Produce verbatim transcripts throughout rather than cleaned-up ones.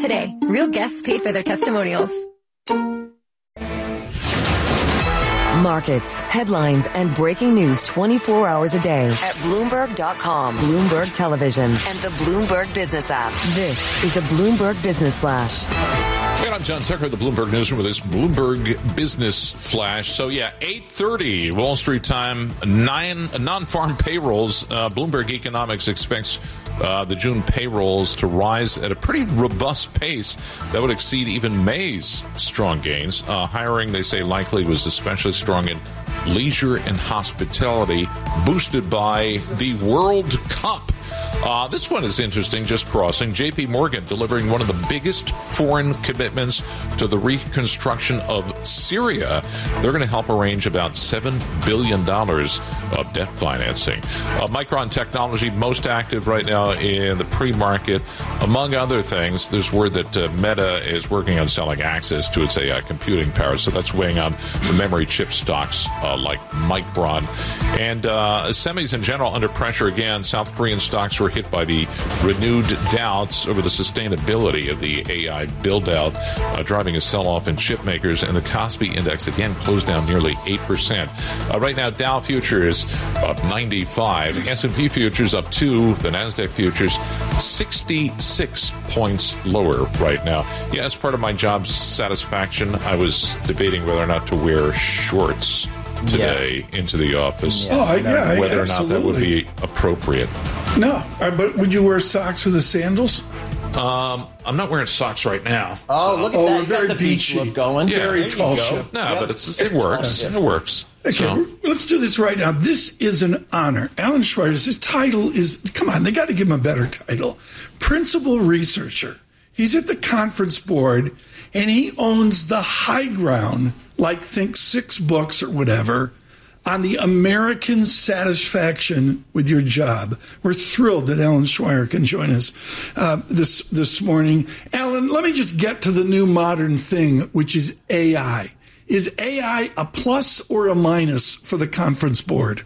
today. Real guests pay for their testimonials. Markets, headlines, and breaking news twenty-four hours a day at Bloomberg dot com, Bloomberg Television, and the Bloomberg Business app. This is a Bloomberg Business Flash. And I'm John Tucker, the Bloomberg Newsroom, with this Bloomberg Business Flash. So, yeah, eight thirty Wall Street time, nine non-farm payrolls. Uh, Bloomberg Economics expects uh, the June payrolls to rise at a pretty robust pace that would exceed even May's strong gains. Uh, hiring, they say, likely was especially strong in leisure and hospitality, boosted by the World Cup. Uh, this one is interesting, just crossing. J P Morgan delivering one of the biggest foreign commitments to the reconstruction of Syria. They're going to help arrange about seven billion dollars of debt financing. Uh, Micron Technology, most active right now in the pre-market. Among other things, there's word that uh, Meta is working on selling access to its A I computing power, so that's weighing on the memory chip stocks uh, like Micron. And uh, semis in general under pressure again. South Korean stocks were hit by the renewed doubts over the sustainability of the A I build-out, uh, driving a sell-off in chip makers, and the Kospi Index again closed down nearly eight percent. Uh, right now, Dow futures up ninety-five, S and P futures up two, the NASDAQ futures sixty-six points lower right now. Yeah, as part of my job satisfaction, I was debating whether or not to wear shorts today yeah. into the office. Yeah. Oh, I, yeah, whether or absolutely. not that would be appropriate. No, but would you wear socks with the sandals? Um, I'm not wearing socks right now. Oh, so. look at oh, that! You very got the beach beachy. look going. Yeah, very tall ship. No, yep. but it's it works. It works. Okay, so. let's do this right now. This is an honor. Alan Schweizer, his title is, come on, they got to give him a better title. Principal Researcher. He's at the conference board, and he owns the high ground, like think six books or whatever, on the American satisfaction with your job. We're thrilled that Alan Schweizer can join us uh, this this morning. Alan, let me just get to the new modern thing, which is A I. Is A I a plus or a minus for the conference board?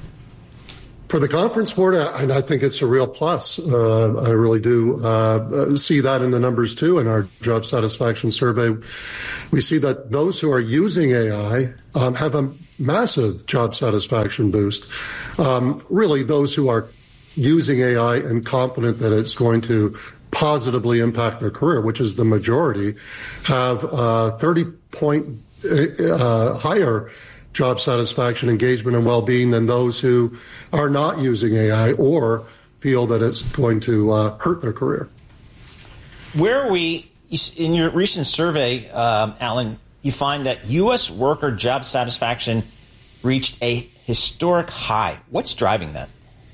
For the conference board, I, I think it's a real plus. Uh, I really do uh, see that in the numbers, too. In our job satisfaction survey, we see that those who are using A I um, have a massive job satisfaction boost. Um, really, those who are using A I and confident that it's going to positively impact their career, which is the majority, have uh, thirty point uh, higher job satisfaction, engagement, and well-being than those who are not using A I or feel that it's going to uh, hurt their career. Where are we, in your recent survey, um, Alan, you find that U S worker job satisfaction reached a historic high. What's driving that?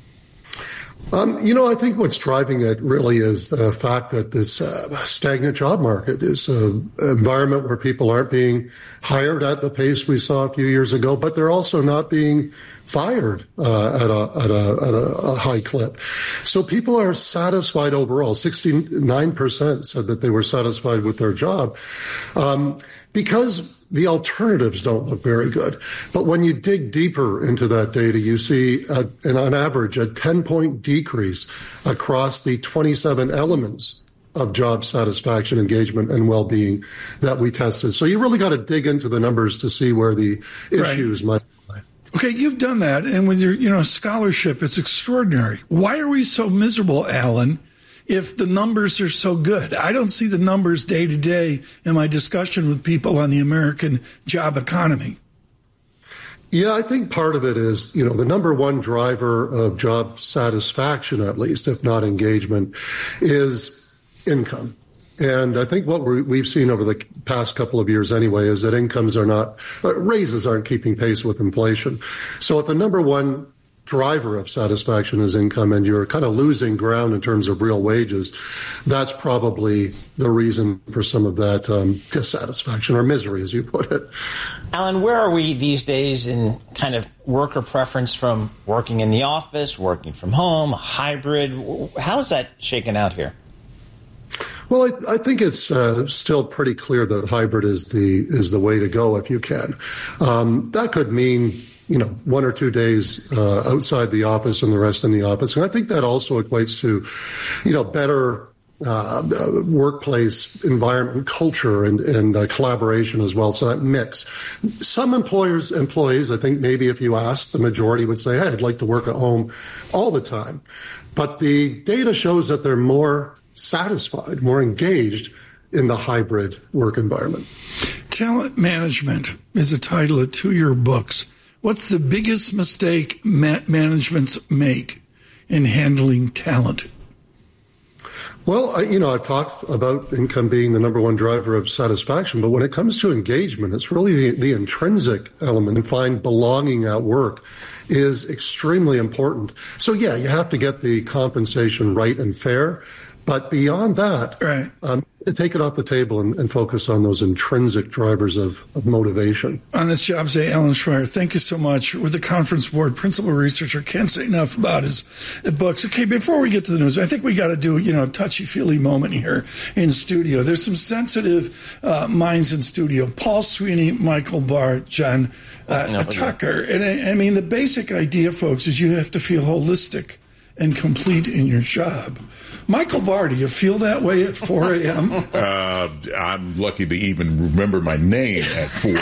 Um, you know, I think what's driving it really is the fact that this uh, stagnant job market is an environment where people aren't being hired at the pace we saw a few years ago, but they're also not being fired uh, at, a, at, a, at a, a high clip. So people are satisfied overall. sixty-nine percent said that they were satisfied with their job um, because the alternatives don't look very good. But when you dig deeper into that data, you see, a, and on average, a ten-point decrease across the twenty-seven elements of job satisfaction, engagement, and well-being that we tested. So you really got to dig into the numbers to see where the issues right. might lie. Okay, you've done that, and with your, you know, scholarship, it's extraordinary. Why are we so miserable, Alan, if the numbers are so good? I don't see the numbers day to day in my discussion with people on the American job economy. Yeah, I think part of it is, you know, the number one driver of job satisfaction, at least, if not engagement, is income. And I think what we're, we've seen over the past couple of years anyway is that incomes are not, uh, raises aren't keeping pace with inflation. So if the number one driver of satisfaction is income and you're kind of losing ground in terms of real wages, that's probably the reason for some of that um, dissatisfaction or misery, as you put it. Alan, where are we these days in kind of worker preference from working in the office, working from home, hybrid? How's that shaken out here? Well, I, I think it's uh, still pretty clear that hybrid is the is the way to go if you can. Um, that could mean, you know, one or two days uh, outside the office and the rest in the office. And I think that also equates to, you know, better uh, the workplace environment, culture, and, and uh, collaboration as well. So that mix. Some employers, employees, I think maybe if you asked, the majority would say, hey, I'd like to work at home all the time. But the data shows that they're more satisfied, more engaged in the hybrid work environment. Talent Management is a title of two of your books. What's the biggest mistake ma- managements make in handling talent? Well, I, you know, I've talked about income being the number one driver of satisfaction, but when it comes to engagement, it's really the, the intrinsic element, and find belonging at work is extremely important. So, yeah, you have to get the compensation right and fair. But beyond that, right. um, take it off the table and, and focus on those intrinsic drivers of, of motivation. On this Jobs Day, Alan Schreier, thank you so much. With the Conference Board, principal researcher, can't say enough about his books. Okay, before we get to the news, I think we got to do, you know, a touchy-feely moment here in studio. There's some sensitive uh, minds in studio. Paul Sweeney, Michael Barr, John uh, no, Tucker. And I, I mean, the basic idea, folks, is you have to feel holistic and complete in your job. Michael Barr, do you feel that way at four a.m.? Uh, I'm lucky to even remember my name at four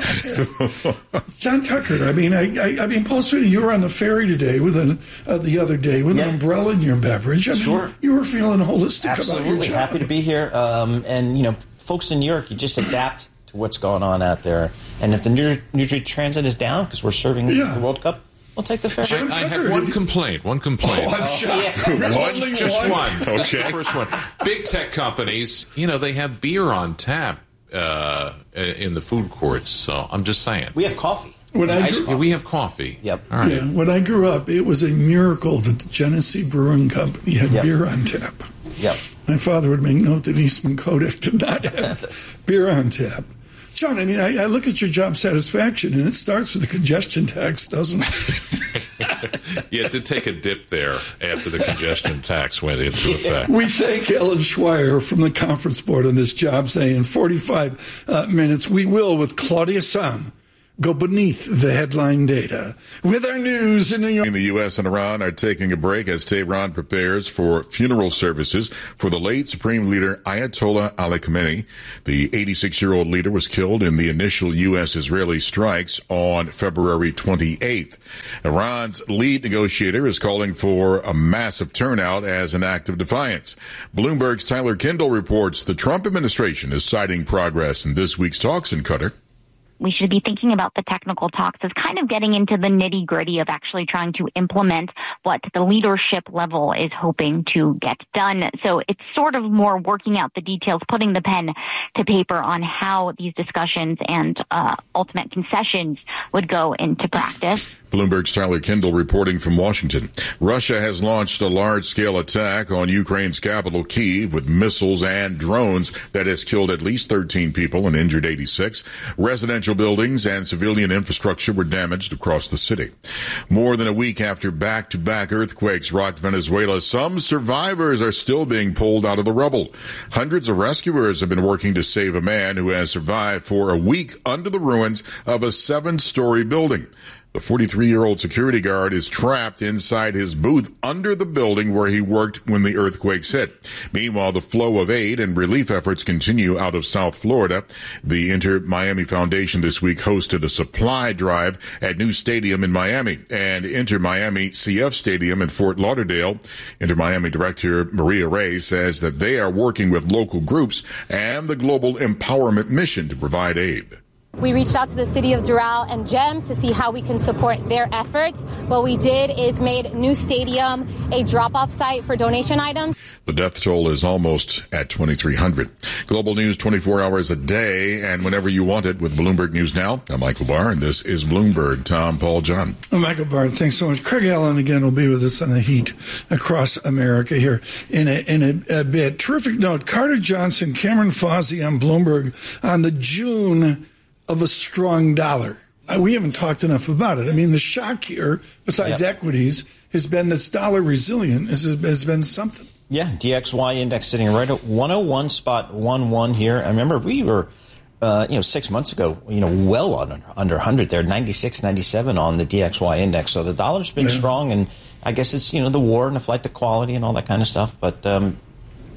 a.m. John Tucker, I mean, I, I, I mean, Paul Sweeney, you were on the ferry today with an, uh, the other day with yeah. an umbrella in your beverage. I mean, sure. You were feeling holistic Absolutely. about your job. Happy to be here. Um, and, you know, folks in New York, you just adapt to what's going on out there. And if the New, New Jersey Transit is down because we're serving yeah. the World Cup, we'll take the ferry. I, I have one complaint. One complaint. Oh, I'm shocked. Oh, yeah. one, just one. one. Okay. This is the first one. Big tech companies, you know, they have beer on tap uh, in the food courts. So I'm just saying. We have coffee. When I Ice grew, coffee. We have coffee. Yep. All right. yeah, when I grew up, it was a miracle that the Genesee Brewing Company had Yep. beer on tap. Yep. My father would make note that Eastman Kodak did not have beer on tap. John, I mean, I, I look at your job satisfaction, and it starts with the congestion tax, doesn't it? Yeah, it did take a dip there after the congestion tax went into effect. We thank Alan Schreier from the Conference Board on this Jobs Day. In forty-five uh, minutes, we will, with Claudia Sam, go beneath the headline data with our news in New York. The U S and Iran are taking a break as Tehran prepares for funeral services for the late Supreme Leader Ayatollah Ali Khamenei. The eighty-six-year-old leader was killed in the initial U S-Israeli strikes on February twenty-eighth. Iran's lead negotiator is calling for a massive turnout as an act of defiance. Bloomberg's Tyler Kendall reports the Trump administration is citing progress in this week's talks in Qatar. We should be thinking about the technical talks as kind of getting into the nitty gritty of actually trying to implement what the leadership level is hoping to get done. So it's sort of more working out the details, putting the pen to paper on how these discussions and uh, ultimate concessions would go into practice. Bloomberg's Tyler Kendall reporting from Washington. Russia has launched a large-scale attack on Ukraine's capital, Kyiv, with missiles and drones that has killed at least thirteen people and injured eighty-six. Residential buildings and civilian infrastructure were damaged across the city. More than a week after back-to-back earthquakes rocked Venezuela, some survivors are still being pulled out of the rubble. Hundreds of rescuers have been working to save a man who has survived for a week under the ruins of a seven-story building. The forty-three-year-old security guard is trapped inside his booth under the building where he worked when the earthquakes hit. Meanwhile, the flow of aid and relief efforts continue out of South Florida. The Inter Miami Foundation this week hosted a supply drive at New Stadium in Miami and Inter Miami C F Stadium in Fort Lauderdale. Inter Miami Director Maria Ray says that they are working with local groups and the Global Empowerment Mission to provide aid. We reached out to the city of Doral and GEM to see how we can support their efforts. What we did is made New Stadium a drop-off site for donation items. The death toll is almost at twenty-three hundred. Global news twenty-four hours a day and whenever you want it with Bloomberg News Now. I'm Michael Barr, and this is Bloomberg. Tom, Paul, John. Oh, Michael Barr, thanks so much. Craig Allen again will be with us on the heat across America here in a, in a, a bit. Terrific note. Carter Johnson, Cameron Fawzy on Bloomberg on the June of a strong dollar. We haven't talked enough about it. I mean, the shock here, besides yep. equities, has been that's dollar resilient has, has been something. Yeah, D X Y index sitting right at one oh one spot one one here. I remember we were, uh, you know, six months ago, you know, well on, under one hundred there, ninety-six, ninety-seven on the D X Y index. So the dollar's been yeah. strong, and I guess it's, you know, the war and the flight to quality and all that kind of stuff. But um,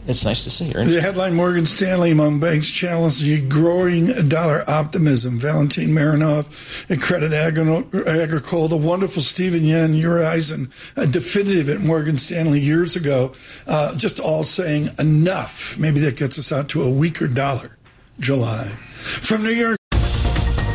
it's nice to see. The headline, Morgan Stanley among banks challenging growing dollar optimism. Valentin Marinov at Credit Agricole, the wonderful Stephen Yen, Urizen, uh, definitive at Morgan Stanley years ago, uh, just all saying enough. Maybe that gets us out to a weaker dollar. July. From New York